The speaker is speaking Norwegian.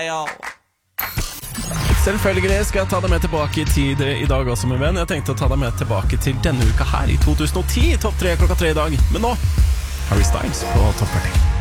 Royale. Selvfølgelig skal jeg ta deg med tilbake i tid i dag også, min venn. Jeg tenkte å ta deg med tilbake til denne uka her i 2010, topp 3 klokka 3 i dag. Men nå, Harry Styles på topp 40.